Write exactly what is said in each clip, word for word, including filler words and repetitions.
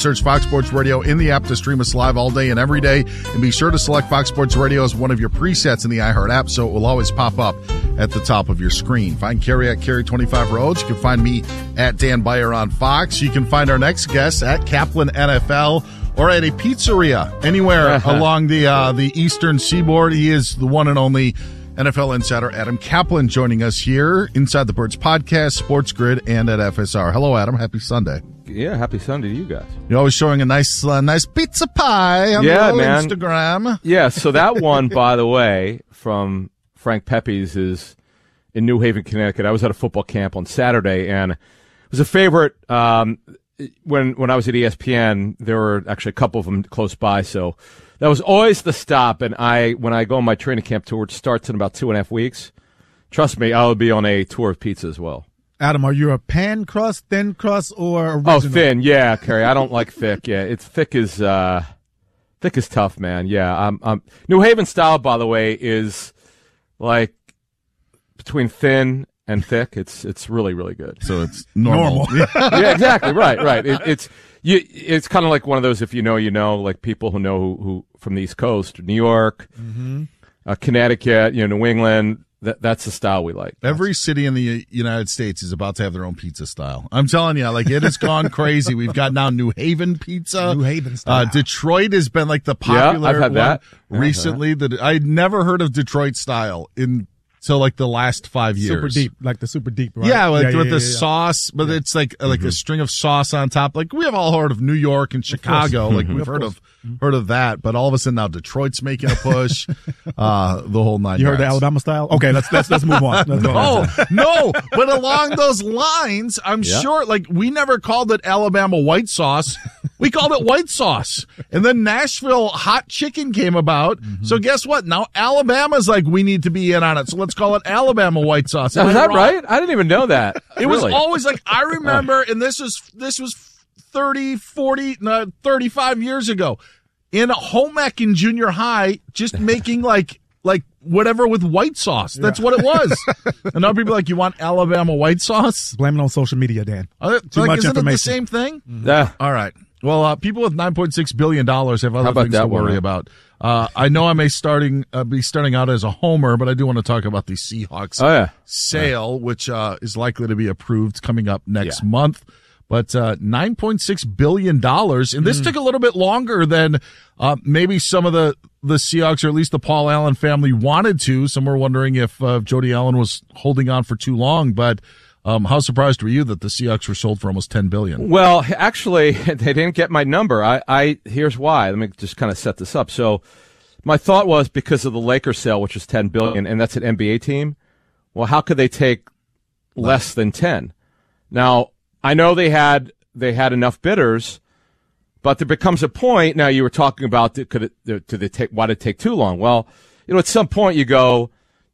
search Fox Sports Radio in the app to stream us live all day and every day. And be sure to select Fox Sports Radio as one of your presets in the iHeart app so it will always pop up at the top of your screen. Find Carrie at Carrie twenty-five Roads. You can find me at Dan Beyer on Fox. You can find our next guest at Kaplan N F L or at a pizzeria anywhere along the uh, the eastern seaboard. He is the one and only N F L insider Adam Kaplan joining us here inside the Birds podcast, Sports Grid, and at F S R. Hello, Adam. Happy Sunday. Yeah, happy Sunday to you guys. You're always showing a nice uh, nice pizza pie on yeah, the man. Instagram. Yeah, so that one, by the way, from Frank Pepe's is in New Haven, Connecticut. I was at a football camp on Saturday, and it was a favorite. Um, when when I was at E S P N, there were actually a couple of them close by, so that was always the stop. And I, when I go on my training camp tour, which starts in about two and a half weeks, trust me, I'll be on a tour of pizza as well. Adam, are you a pan crust, thin crust, or original? Oh, thin, yeah, Kerry. I don't like thick. Yeah, it's thick is uh, thick is tough, man. Yeah, I'm, I'm, New Haven style, by the way, is like between thin and thick. It's it's really really good. So it's normal. normal. Yeah, exactly. Right, right. It, it's you. It's kind of like one of those. If you know, you know. Like people who know who, who from the East Coast, New York, mm-hmm. uh, Connecticut, you know, New England. That, that's the style we like. Every city in the United States is about to have their own pizza style. I'm telling you, like, it has gone crazy. We've got now New Haven pizza. New Haven style. Uh, Detroit has been like the popular yeah, I've had one that. recently. That. That I'd never heard of Detroit style in so like the last five years. Super deep, like the super deep, right? Yeah, like yeah, with yeah, the yeah, yeah. sauce, but yeah. it's like like mm-hmm. a string of sauce on top. Like we have all heard of New York and Chicago. Like we've of heard course. of heard of that, but all of a sudden now Detroit's making a push. uh, the whole nine. You yards. heard the Alabama style? Okay, let's let's let's move on. Let's no, no, but along those lines, I'm yeah. sure. Like we never called it Alabama white sauce. We called it white sauce. And then Nashville hot chicken came about. Mm-hmm. So guess what? Now Alabama's like, we need to be in on it. So let's call it Alabama white sauce. Is that right? I didn't even know that. It really? was always like, I remember, and this was, this was thirty, forty, no, thirty-five years ago in home ec in junior high, just making like, like whatever with white sauce. That's yeah. what it was. And now people are like, you want Alabama white sauce? Blame it on social media, Dan. Are, Too like, much isn't information. it the same thing? Mm-hmm. Yeah. All right. Well, uh, people with nine point six billion dollars have other things to worry one? about. Uh, I know I may starting uh, be starting out as a homer, but I do want to talk about the Seahawks oh, yeah. sale, which uh, is likely to be approved coming up next yeah. month. But uh, nine point six billion dollars, and this mm. took a little bit longer than uh, maybe some of the, the Seahawks, or at least the Paul Allen family, wanted to. Some were wondering if uh, Jody Allen was holding on for too long, but Um, how surprised were you that the Seahawks were sold for almost ten billion dollars? Well, actually, they didn't get my number. I, I here's why. Let me just kind of set this up. So, my thought was because of the Lakers sale, which is ten billion dollars, and that's an N B A team. Well, how could they take less than ten? Now, I know they had they had enough bidders, but there becomes a point. Now, you were talking about could it, did they take why did it take too long? Well, you know, at some point you go.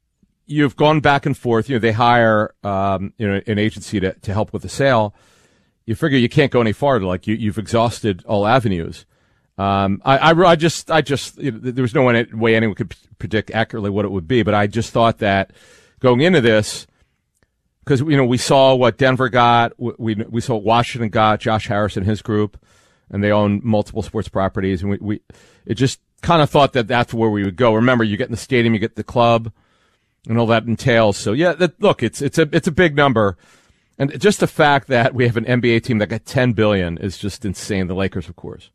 You've gone back and forth. You know, they hire, um, you know, an agency to, to help with the sale. You figure you can't go any farther. Like you, you've exhausted all avenues. Um, I, I, I just, I just, you know, there was no way anyone could predict accurately what it would be. But I just thought that going into this, because you know, we saw what Denver got, we we saw what Washington got, Josh Harris and his group, and they own multiple sports properties, and we, we it just kind of thought that that's where we would go. Remember, you get in the stadium, you get the club. And all that entails. So yeah, that, look, it's it's a it's a big number, and just the fact that we have an N B A team that got ten billion is just insane. The Lakers, of course.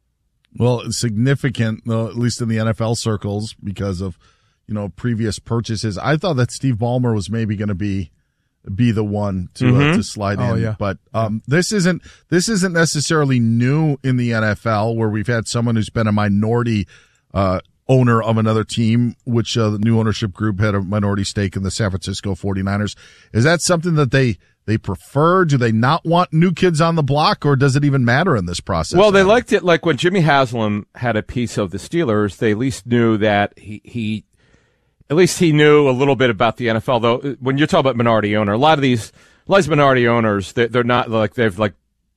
Well, it's significant, uh, at least in the N F L circles, because of you know previous purchases. I thought that Steve Ballmer was maybe going to be be the one to mm-hmm. uh, to slide oh, in, yeah. but um, this isn't this isn't necessarily new in the N F L, where we've had someone who's been a minority. Uh, owner of another team, which uh, the new ownership group had a minority stake in the San Francisco forty-niners. Is that something that they they prefer? Do they not want new kids on the block, or does it even matter in this process? Well, they liked it. Like when Jimmy Haslam had a piece of the Steelers, they at least knew that he, he at least he knew a little bit about the N F L. Though when you're talking about minority owner, a lot of these, a lot of these minority owners, they're, they're not like they've like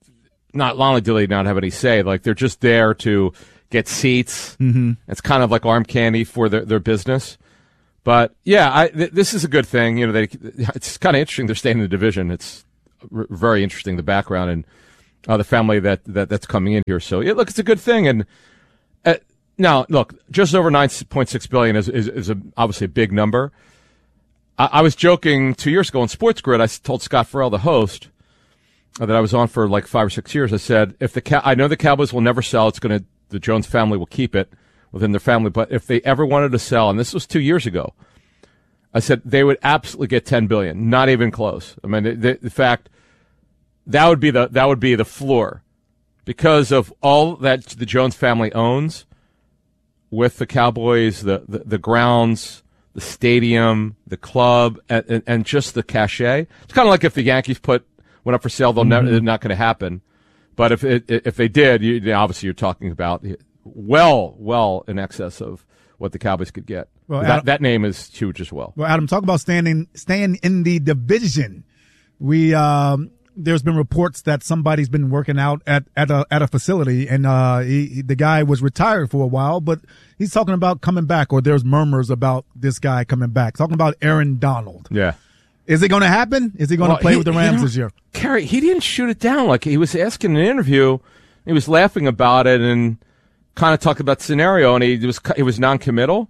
not only do they not have any say, like they're just there to get seats. Mm-hmm. It's kind of like arm candy for their, their business. But yeah, I, th- this is a good thing. You know, they, it's kind of interesting. They're staying in the division. It's r- very interesting, the background. And uh, the family that, that that's coming in here. So yeah, look, it's a good thing. And uh, now, look, just over nine point six billion is is, is a, obviously a big number. I, I was joking two years ago on Sports Grid. I told Scott Farrell, the host, uh, that I was on for like five or six years. I said, if the Cow- I know the Cowboys will never sell. It's going to the Jones family will keep it within their family. But if they ever wanted to sell, and this was two years ago, I said they would absolutely get ten billion dollars, not even close. I mean, the, the fact that would be the that would be the floor because of all that the Jones family owns with the Cowboys, the the, the grounds, the stadium, the club, and, and, and just the cachet. It's kind of like if the Yankees put went up for sale, they'll mm-hmm. never, it's not going to happen. But if it, if they did, you, obviously you're talking about well, well in excess of what the Cowboys could get. Well, that, Adam, that name is huge as well. Well, Adam, talk about standing, staying in the division. We, um, there's been reports that somebody's been working out at, at a, at a facility and, uh, he, the guy was retired for a while, but he's talking about coming back, or there's murmurs about this guy coming back. Talking about Aaron Donald. Yeah. Is it going to happen? Is he going to well, play he, with the Rams you know, this year? Kerry, he didn't shoot it down. Like he was asking in an interview, he was laughing about it and kind of talked about the scenario, and he was he was non-committal.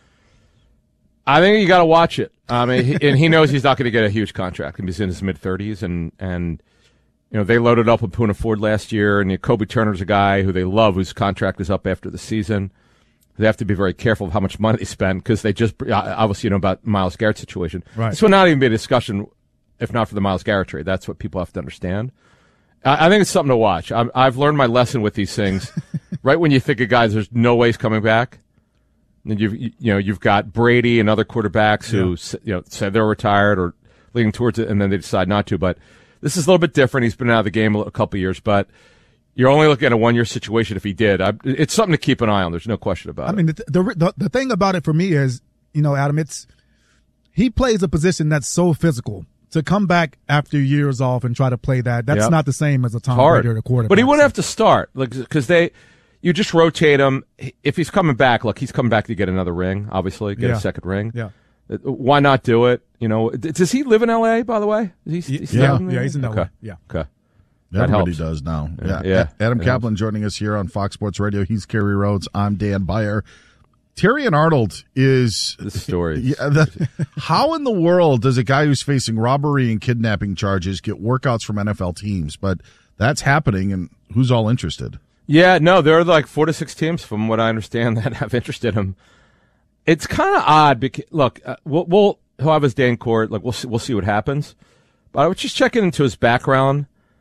I think you got to watch it. I mean, he, and he knows he's not going to get a huge contract. He's in his mid thirties, and and you know they loaded up with Poona Ford last year, and you know, Kobe Turner's a guy who they love, whose contract is up after the season. They have to be very careful of how much money they spend because they just obviously you know about Myles Garrett's situation. Right. This will not even be a discussion if not for the Myles Garrett trade. That's what people have to understand. I, I think it's something to watch. I'm, I've learned my lesson with these things. Right when you think of guys, there's no way he's coming back. And you've you know you've got Brady and other quarterbacks who yeah. you know said they're retired or leaning towards it, and then they decide not to. But this is a little bit different. He's been out of the game a, a couple of years, but you're only looking at a one-year situation if he did. I, it's something to keep an eye on. There's no question about I it. I mean, the, the the the thing about it for me is, you know, Adam, it's he plays a position that's so physical. To come back after years off and try to play that, that's yep. not the same as a Tom Hard. Brady or the quarterback. But he wouldn't have to start, like, because they, you just rotate him. If he's coming back, look, he's coming back to get another ring, obviously, get yeah. a second ring. Yeah. Why not do it? You know, does he live in L A, by the way? Is he, he's yeah, yeah, he's in L A. Okay. Yeah. Okay. That Everybody helps. does now. Yeah. yeah. Adam it Kaplan helps. joining us here on Fox Sports Radio. He's Kerry Rhodes. I'm Dan Beyer. Terrion Arnold is the story. Yeah, the, how in the world does a guy who's facing robbery and kidnapping charges get workouts from N F L teams? But that's happening, and who's all interested? Yeah, no, there are like four to six teams, from what I understand, that have interested him. It's kind of odd because look, uh, we'll, we'll he'll have his day in court. Like we'll see, we'll see what happens. But I was just checking into his background.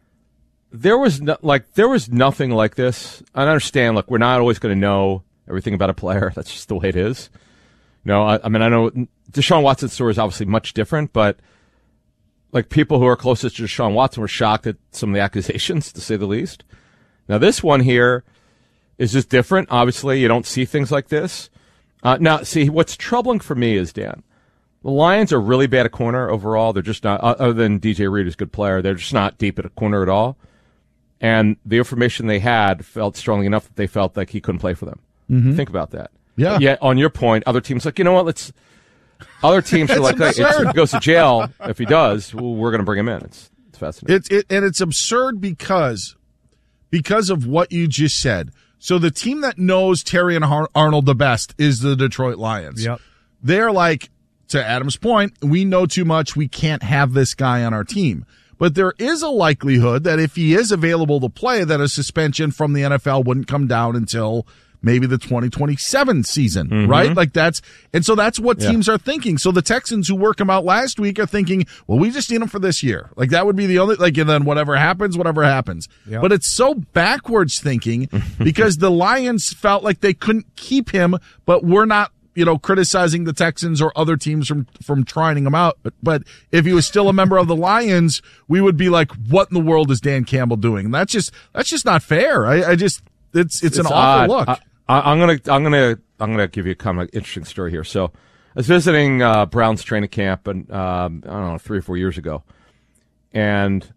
There was no, like there was nothing like this. I understand. Look, we're not always going to know everything about a player. That's just the way it is. You know, I, I mean, I know Deshaun Watson's story is obviously much different, but like people who are closest to Deshaun Watson were shocked at some of the accusations, to say the least. Now, this one here is just different. Obviously, you don't see things like this. Uh, now, see, what's troubling for me is, Dan, the Lions are really bad at corner overall. They're just not, other than D J Reed, who's a good player, they're just not deep at a corner at all. And the information they had felt strongly enough that they felt like he couldn't play for them. Mm-hmm. Think about that. Yeah. Yet on your point, other teams like, you know what? Let's. Other teams are like, hey, it's, if he goes to jail, if he does, well, we're going to bring him in. It's it's fascinating. It's it, and it's absurd because because of what you just said. So the team that knows Terrion Har- Arnold the best is the Detroit Lions. Yep. They're like, to Adam's point, we know too much. We can't have this guy on our team. But there is a likelihood that if he is available to play, that a suspension from the N F L wouldn't come down until maybe the twenty twenty-seven season, mm-hmm. right? Like that's, and so that's what yeah. teams are thinking. So the Texans who work him out last week are thinking, well, we just need him for this year. Like that would be the only, like, and then whatever happens, whatever happens. Yep. But it's so backwards thinking because the Lions felt like they couldn't keep him, but we're not, you know, criticizing the Texans or other teams from, from trying him out. But, but if he was still a member of the Lions, we would be like, what in the world is Dan Campbell doing? And that's just, that's just not fair. I, I just, it's, it's, it's an odd. awful look. I, I'm gonna, I'm gonna, I'm gonna give you a kind of interesting story here. So, I was visiting uh, Browns training camp, and um, I don't know, three or four years ago, and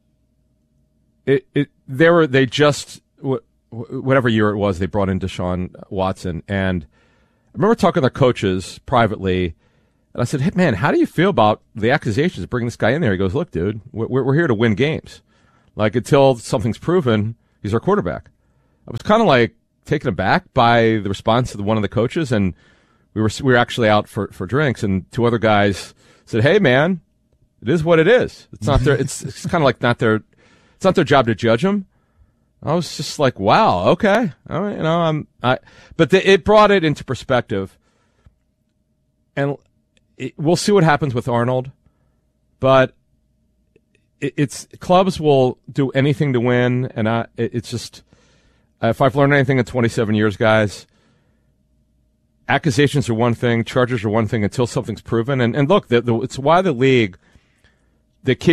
it, it, they were, they just, wh- whatever year it was, they brought in Deshaun Watson, and I remember talking to their coaches privately, and I said, "Hey, man, how do you feel about the accusations of bringing this guy in there?" He goes, "Look, dude, we're, we're here to win games. Like, until something's proven, he's our quarterback. I was kind of like taken aback by the response of the, one of the coaches, and we were we were actually out for, for drinks, and two other guys said, "Hey, man, it is what it is. It's not their. It's it's kind of like not their. It's not their job to judge him." I was just like, "Wow, okay, all right, you know, I'm." I, but the, it brought it into perspective, and it, we'll see what happens with Arnold, but it, it's clubs will do anything to win, and I. It, it's just if I've learned anything in twenty-seven years, guys. Accusations are one thing, charges are one thing until something's proven, and and look, the, the, it's why the league. The